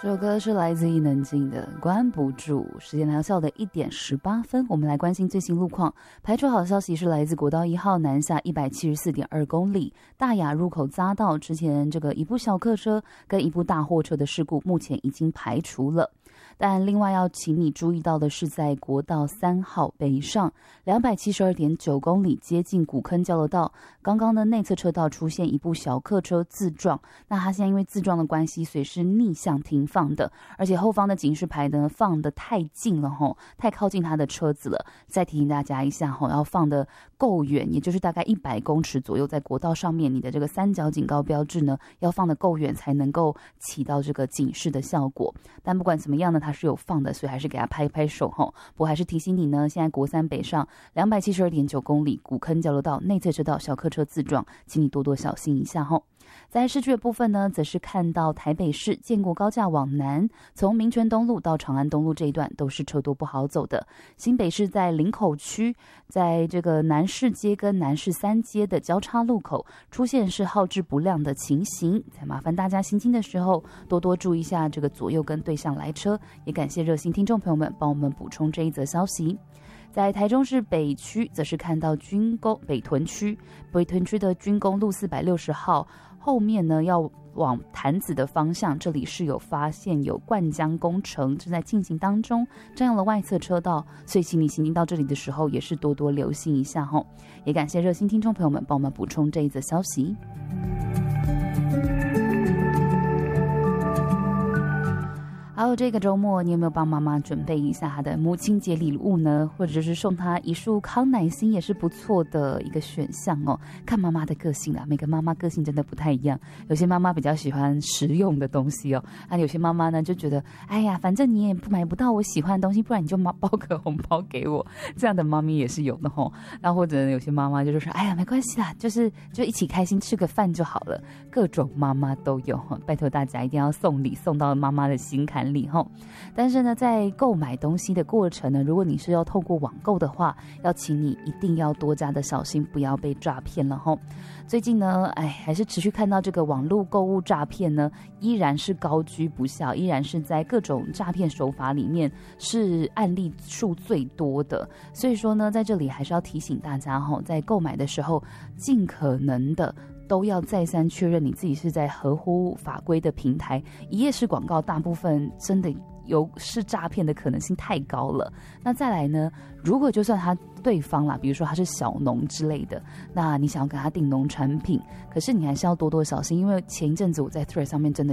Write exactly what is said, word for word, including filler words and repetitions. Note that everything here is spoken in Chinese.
这首歌是来自伊能静的《关不住》。时间来到下午的一点十八分，我们来关心最新路况。排除好消息是来自国道一号南下一百七十四点二公里，大雅入口匝道之前这个一部小客车跟一部大货车的事故，目前已经排除了。但另外要请你注意到的是，在国道三号北上两百七十二点九公里，接近古坑交流道，刚刚的内侧车道出现一部小客车自撞，那它现在因为自撞的关系，所以是逆向停放的，而且后方的警示牌呢放得太近了吼，太靠近它的车子了。再提醒大家一下吼，要放得够远，也就是大概一百公尺左右，在国道上面，你的这个三角警告标志呢要放得够远，才能够起到这个警示的效果。但不管怎么样呢，它是有放的，所以还是给它拍拍手吼。不过还是提醒你呢，现在国三北上两百七十二点九公里，古坑交流道内侧车道小客车自撞，请你多多小心一下吼。在市区的部分呢，则是看到台北市建国高架往南，从民权东路到长安东路这一段都是车多不好走的。新北市在林口区，在这个南市街跟南市三街的交叉路口出现是号志不亮的情形，再麻烦大家行经的时候多多注意一下这个左右跟对向来车。也感谢热心听众朋友们帮我们补充这一则消息。在台中市北区，则是看到军工北屯区，北屯区的军工路四百六十号后面呢，要往潭子的方向，这里是有发现有灌浆工程正在进行当中，占用了外侧车道，所以请你行经到这里的时候，也是多多留心一下吼。也感谢热心听众朋友们帮我们补充这一则消息。还有这个周末，你有没有帮妈妈准备一下她的母亲节礼物呢？或者是送她一束康乃馨，也是不错的一个选项哦。看妈妈的个性啦，每个妈妈个性真的不太一样。有些妈妈比较喜欢实用的东西哦，那有些妈妈呢就觉得，哎呀，反正你也买不到我喜欢的东西，不然你就包个红包给我。这样的妈咪也是有的吼。那或者有些妈妈就是说，哎呀，没关系啦，就是就一起开心吃个饭就好了。各种妈妈都有，拜托大家一定要送礼送到妈妈的心坎里后。但是呢，在购买东西的过程呢，如果你是要透过网购的话，要请你一定要多加的小心，不要被诈骗了吼。最近呢，哎，还是持续看到这个网络购物诈骗呢，依然是高居不下，依然是在各种诈骗手法里面是案例数最多的。所以说呢，在这里还是要提醒大家吼，在购买的时候，尽可能的都要再三确认你自己是在合乎法规的平台。一页式广告大部分真的有是诈骗的可能性太高了。那再来呢，如果就算他对方啦，比如说他是小农之类的，那你想要跟他订农产品，可是你还是要多多小心，因为前一阵子我在 Threads 上面真的